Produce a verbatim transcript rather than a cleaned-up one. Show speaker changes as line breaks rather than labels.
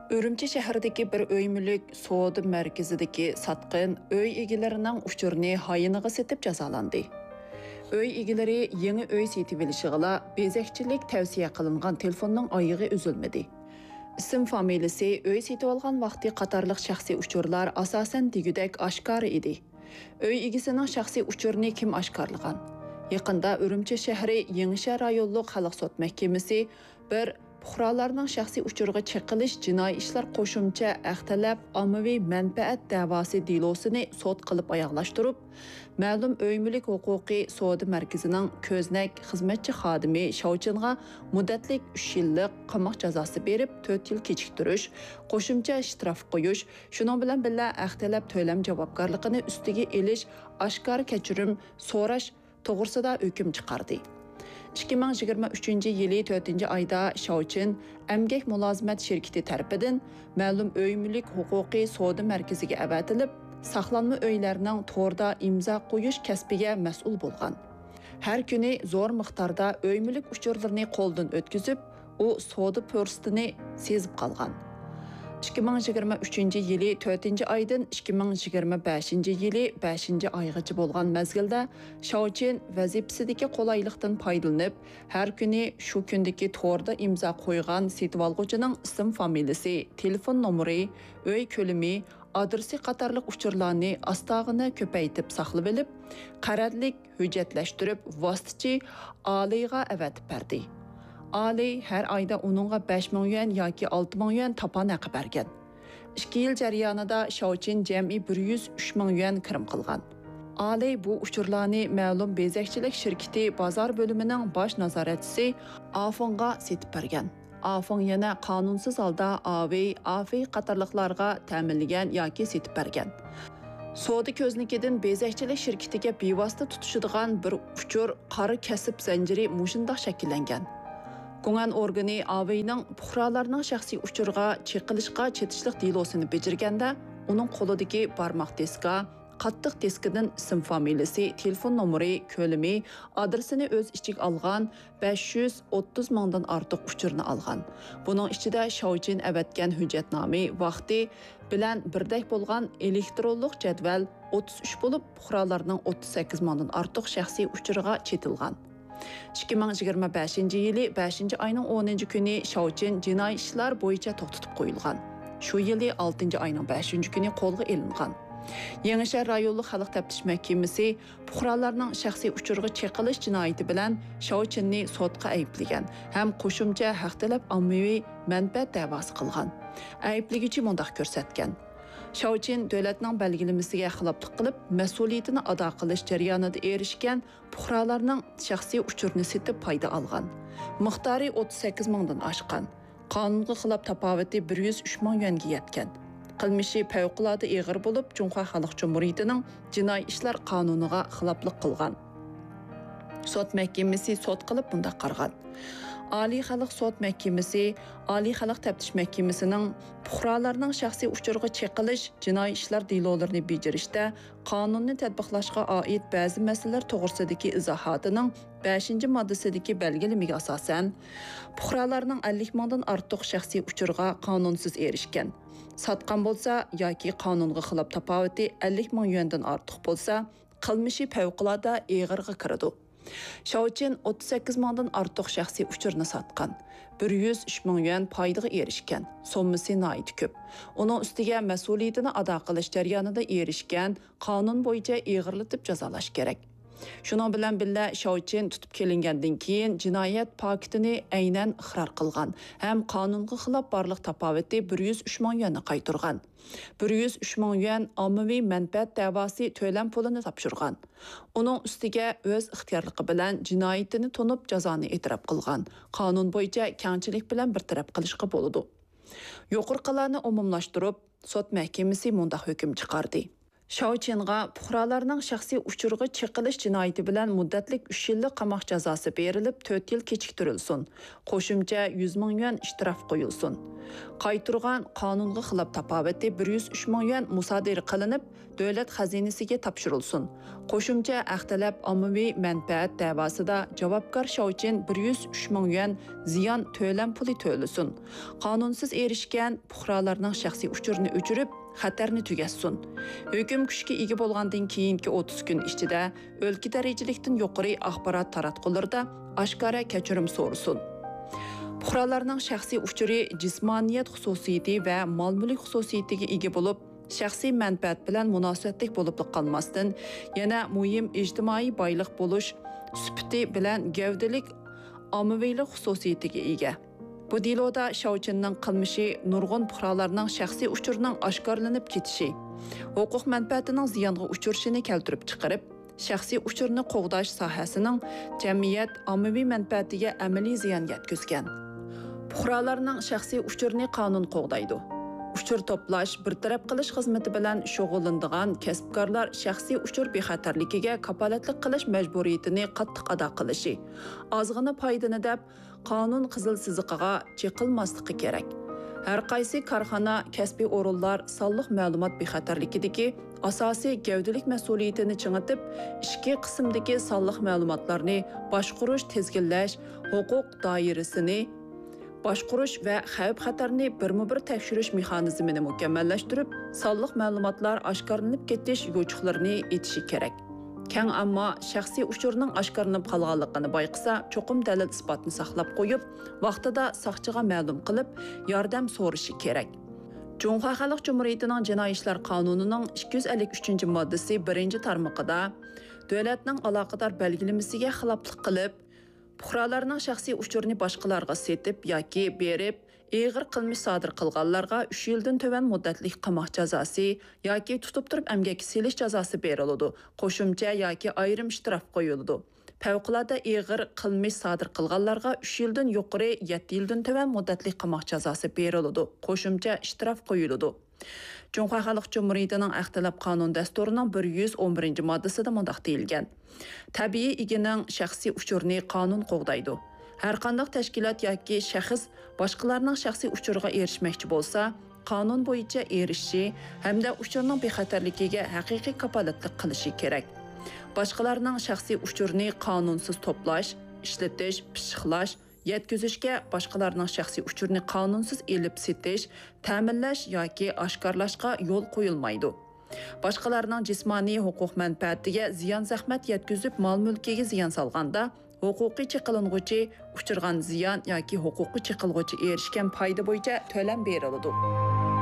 Ürümçi şəhərdəki bir öy mülk savdo mərkəzidəki satqın öy egilərinin uçurunu hayınığa setib jazalandı. Öy egiləri yeni öy setib elişigila bezəkçilik tavsiyə qilingan telefonның ayığı üzülmədi. İsim familiyası öy setib alğan vaqti qatarlıq şəxsi uçurlar asasən digüdək aşkar idi. Öy egisinin şəxsi uçurunu kim aşkarlığan? Yaqında Ürümçi şəhəri Yenişehir rayonluq xalq sot məhkəməsi bir Puhralarning şəxsi uçurğa çeqilish jinoiy ishlar qo'shimcha aqtalab ommaviy manfaat da'vosi delosini sud qilib oyoqlashtirib, ma'lum öy mulk huquqiy savdo markazining ko'znak xizmatchi xodimi Shovchinga muddatlik uch yillik qamoq jazosi berib, to'rt yil kechiktirish, qo'shimcha shtraf qo'yish, shuning bilan birga aqtalab to'lam javobgarligini ustiga elish, oshkor kechirim so'rash to'g'risida hukm chiqardi. ikki ming yigirma uchinchi yili to'rtinchi oyda Shovchin Əmgək Mülazimat şirkəti tərəfindən ma'lum öy mulk huquqiy savdo markaziga avatilib, saqlanma uylarning to'rda imzo qo'yish kasbiga mas'ul bo'lgan. Har kuni zo'r miqdorda öy mulk uchurlarini qo'ldan o'tkazib, u savdo fursatini sezib qolgan. ikki ming yigirma uchinchi yili to'rtinchi oydan ikki ming yigirma beshinchi yili beshinchi oygacha bo'lgan mezgilda Shovchin vazifasidagi qulaylikdan foydalanib, har kuni shu kundagi to'rda imzo qo'ygan setib olg'uchining ism familiyasi, telefon nomeri, uy ko'lami, adresi qatorliq uchurlarni astag'ini ko'paytib saqlab olib, qaradlik hujjatlashtirib, vositachi Aliga avatib berdi. Ali her ayda onunğa besh ming yuan yoki olti ming yuan tapan haqi bergan. ikki yil jarayonida Shovchin jami bir yuz uch ming yuan kirim qilgan. Ali bu uchurlarni ma'lum bezakchilik shirkati bozor bo'limining bosh nazoratchisi Afonga setib bergan. Afon yana qonunsiz holda Avi, Afi qatorliqlarga ta'minlagan yoki setib bergan. Savdo ko'znikidan bezakchilik shirkatiga bevosita tutishadigan bir uchur qora kasb zanjiri mushundoq shakllangan. Qongan organi Avining puhralarning shaxsiy uchurga cheqilishga chetishlik delosini bejirganda, uning qo'lidagi barmoq diska, qattiq diskidan ism familiyasi, telefon nomeri, ko'lami, adresini o'z ichiga olgan besh yuz o'ttiz mingdan ortiq uchurni olgan. Buning ichida Shovchin avatgan hujjatnoma vaqti bilan birdek bo'lgan elektronlik jadval o'ttiz uch bo'lib, puhralarning o'ttiz sakkiz mingdan ortiq shaxsiy uchurga chetilgan. ikki ming yigirma beshinchi yili beshinchi oyning o'ninchi kuni Shovchin jinoiy ishlar bo'yicha to'xtatib qo'yilgan. Shu yili oltinchi oyning beshinchi kuni qo'lga olingan. Yenişehir rayonluq xalq taftish mahkamasi puhralarning shaxsiy uchurga cheqilish jinoyati bilan Shovchinni sudga ayblagan, ham qo'shimcha haq talab ommaviy manfaat da'vosi qilgan. Ayblig'ichi mundaq ko'rsatgan. Shovchin davlatning belgilamasiga xiloflik qilib, mas'uliyatini ado qilish jarayonida erishgan puhralarning shaxsiy uchurini setib foyda olgan. Miqdori o'ttiz sakkiz mingdan oshgan. Qonunga xilof tafovati bir yuz uch ming yuanga yetgan. Qilmishi favqulodda og'ir bo'lib, Jumhur Xalq Jumhuriyatining jinoiy ishlar qonuniga xiloflik qilgan. Sud mahkamasi sud qilib bunda qargan. Oliy xalq sud mahkamasi, Oliy xalq taftish mahkamasining puhralarning shaxsiy uchurga cheqilish jinoiy ishlar delolarini bejirishda qonunni tatbiqlashga oid ba'zi masalalar to'g'risidagi izohotining beshinchi moddasidagi belgilamiga asosan puhralarning ellik mingdan ortiq shaxsiy uchurga qonunsiz erishgan. Satqan bo'lsa yoki qonunga xilof tafovati ellik ming yuandan ortiq bo'lsa, qilmishi favqulodda og'irga kiradi. Shovchin o'ttiz sakkiz mingdan ortiq shaxsiy uchurni satgan. bir yuz uch ming yuan foydaga erishgan. Sommasi nihoyat ko'p. Uning ustiga mas'uliyatini ado qilish jarayonida erishgan qonun bo'yicha og'irlatib jazolash kerak. Shuning bilan birga Shovchin tutib kelingandan keyin jinoyat paketini aynan iqror qilgan, ham qonunga xilof barliq tafovati bir yuz uch ming yuanni qaytargan. bir yuz uch ming yuan ommaviy manfaat da'vosi to'lam pulini topshirgan. Uning ustiga o'z ixtiyorligi bilan jinoyatini to'nib jazoni e'tirof qilgan. Qonun bo'yicha kengchilik bilan bir taraf qilishga bo'ladi. Yuqorqilarni umumlashtirib, sud mahkamasi mundaq hukm chiqardi. Shovchinga puhralarning shaxsiy uchurga cheqilish jinoyati bilan muddatlik uch yillik qamoq jazosi berilib, to'rt yil kechiktirilsin. Qo'shimcha yuz ming yuan ishtirof qo'yilsin. Qaytırgan qanunga xilaf tapavati bir yuz uch ming yuan musadir qilinib, davlat xazinasiga topshirilsin. Qo'shimcha axtalab ommaviy manfaat davosida javobgar shovchin bir yuz uch ming yuan ziyon to'lam puli to'lasin. Qonunsiz erishgan fuqarolarning shaxsiy uchurini o'chirib, xatarni tugassin. Hukm kuchga ega bo'lgandan keyingi o'ttiz kun ichida o'lka darajalikdan yuqori axborot taratqularda oshkora kechirim so'rasin. Fuqarolarning shaxsiy uchuri jismoniyat xususiyati va mol-mulk xususiyatiga ega bo'lib, shaxsiy manfaat bilan munosabatlik bo'lib qolmasdan, yana muhim ijtimoiy boylik bo'lish sifati bilan gavdalik ommaviylik xususiyatiga ega. Bu deloda shovchinning qilmishi nurg'un fuqarolarning shaxsiy uchurining oshkorlanib ketishi, huquq manfaatining ziyonga uchirishini keltirib chiqarib, shaxsiy uchurni qo'g'dash sohasining jamiyat ommaviy manfaatiga amaliy ziyon yetkazgan. Fuqarolarning shaxsiy uchurini qonun qo'g'daydi. Uchur to'plash, bir taraf qilish xizmati bilan shug'ullanadigan kasbkorlar shaxsiy uchur bexatarligiga kapolatlik qilish majburiyatini qattiq ado qilishi, ozg'ina foydani deb qonun qizil siziqiga chiqilmasligi kerak. Har qaysi korxona, kasbiy o'rinlar sonliq ma'lumot bexatarligidagi asosiy gavdalik mas'uliyatini ching'itib, ikki qismdagi sonliq ma'lumotlarni boshqarish, tizginlash, huquq doirasini boshqarish va xavf xatarni birma-bir tekshirish mexanizmini mukammallashtirib, sonliq ma'lumotlar oshkorlanib ketish yo'chiqlarini etishi kerak. Keng ammo shaxsiy uchurning oshkorlanib qolganligini bayqasa, cho'qim dalil isbotni saqlab qo'yib, vaqtida soqchiga ma'lum qilib, yordam so'rashi kerak. Jumhuriy Xalq Jumhuriyatining Jinoiy ishlar qonunining ikki yuz ellik uchinchi moddasi birinchi tarmoqida davlatning aloqador belgilamasiga xiloflik qilib, fuqarolarning shaxsiy uchurini boshqalarga setib yoki berib, ig'ir qilmish sodir qilganlarga uch yildan to'van muddatli qamoq jazosi yoki tutib turib emgak selish jazosi beriladi. Qo'shimcha yoki ayrim shtraf qo'yiladi. Favqulodda ig'ir qilmish sodir qilganlarga uch yildan yuqori yetti yildan to'van muddatli qamoq jazosi beriladi. Qo'shimcha shtraf qo'yiladi. Jumhuriy Xalq Jumhuriyatining Axtilab qonun dasturining bir yuz o'n birinchi moddasida mundaq deyilgan. Tabiiy egining shaxsiy uchurini qonun qo'g'daydi. Har qanday tashkilot yoki shaxs boshqalarning shaxsiy uchuriga erishmoqchi bo'lsa, qonun bo'yicha erishishi hamda uchurning bexatarligiga haqiqiy kapolatlik qilishi kerak. Boshqalarning shaxsiy uchurini qonunsiz to'plash, ishlatish, pishiqlash, yetkazishga, boshqalarning shaxsiy uchurini qonunsiz elib setish, ta'minlash yoki oshkorlashga yo'l qo'yilmaydi. Boshqalarning jismoniy huquq manfaatiga ziyon zahmat yetkazib, mol-mulkiga ziyon solganda, huquqiy chiqiling'uchi uchirgan ziyon yoki huquqiy chiqilg'uchi erishgan foyda bo'yicha to'lam beriladi.